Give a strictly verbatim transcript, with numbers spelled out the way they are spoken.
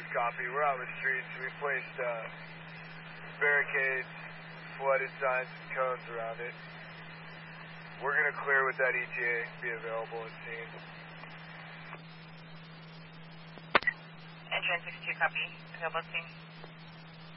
copy. We're out in the streets. We placed uh, barricades, flooded signs, and cones around it. We're going to clear with that E T A, be available at scene. Engine six two, copy. Available at scene.